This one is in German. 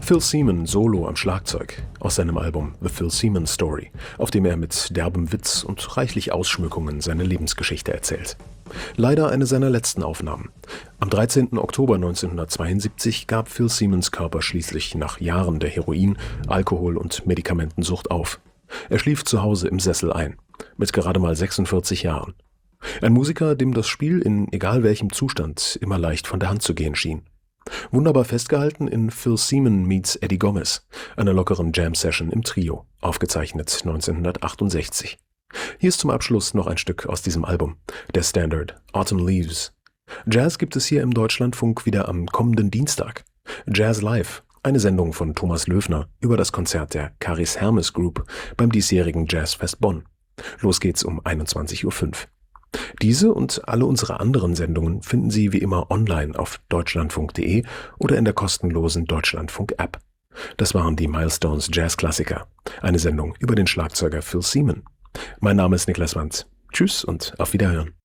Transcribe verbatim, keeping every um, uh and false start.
Phil Seaman solo am Schlagzeug aus seinem Album The Phil Seaman Story, auf dem er mit derbem Witz und reichlich Ausschmückungen seine Lebensgeschichte erzählt. Leider eine seiner letzten Aufnahmen. Am dreizehnten Oktober neunzehnhundertzweiundsiebzig gab Phil Seamans Körper schließlich nach Jahren der Heroin-, Alkohol- und Medikamentensucht auf. Er schlief zu Hause im Sessel ein, mit gerade mal sechsundvierzig Jahren. Ein Musiker, dem das Spiel in egal welchem Zustand immer leicht von der Hand zu gehen schien. Wunderbar festgehalten in Phil Seaman meets Eddie Gomez, einer lockeren Jam-Session im Trio, aufgezeichnet neunzehnhundertachtundsechzig. Hier ist zum Abschluss noch ein Stück aus diesem Album, der Standard Autumn Leaves. Jazz gibt es hier im Deutschlandfunk wieder am kommenden Dienstag. Jazz Live, eine Sendung von Thomas Löfner über das Konzert der Caris Hermes Group beim diesjährigen Jazzfest Bonn. Los geht's um einundzwanzig Uhr fünf. Diese und alle unsere anderen Sendungen finden Sie wie immer online auf deutschlandfunk punkt de oder in der kostenlosen Deutschlandfunk-App. Das waren die Milestones Jazz-Klassiker, eine Sendung über den Schlagzeuger Phil Seaman. Mein Name ist Niklas Wanz. Tschüss und auf Wiederhören.